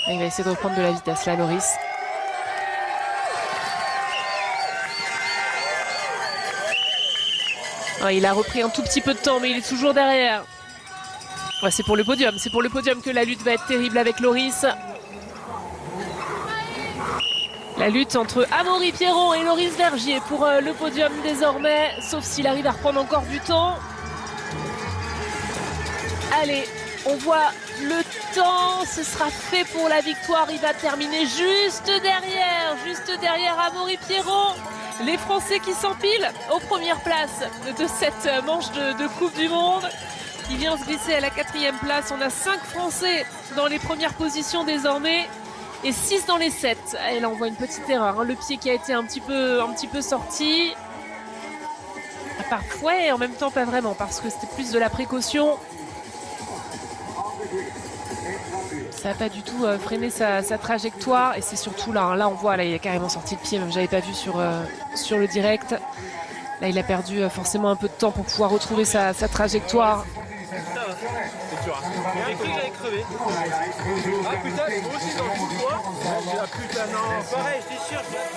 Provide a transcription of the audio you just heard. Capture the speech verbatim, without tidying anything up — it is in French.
Il va essayer de reprendre de la vitesse là, Loris. Oh, il a repris un tout petit peu de temps, mais il est toujours derrière. Ouais, c'est pour le podium. C'est pour le podium que la lutte va être terrible avec Loris. La lutte entre Amaury Pierron et Loris Vergier pour euh, le podium désormais, sauf s'il arrive à reprendre encore du temps. Allez, on voit le temps, ce sera fait pour la victoire. Il va terminer juste derrière, juste derrière Amaury Pierron. Les Français qui s'empilent aux premières places de cette manche de, de Coupe du Monde. Il vient se glisser à la quatrième place. On a cinq Français dans les premières positions désormais et six dans les sept. Et là, on voit une petite erreur, hein. Le pied qui a été un petit peu, un petit peu sorti. Parfois, et en même temps pas vraiment, parce que c'était plus de la précaution. Ça n'a pas du tout euh, freiné sa, sa trajectoire et c'est surtout là, hein, là on voit, là il a carrément sorti le pied, même j'avais pas vu sur, euh, sur le direct. Là il a perdu euh, forcément un peu de temps pour pouvoir retrouver sa, sa trajectoire. J'ai cru que j'allais crever. Ah putain, moi aussi dans le coup de moi. Ah putain, non, pareil, j'étais sûr.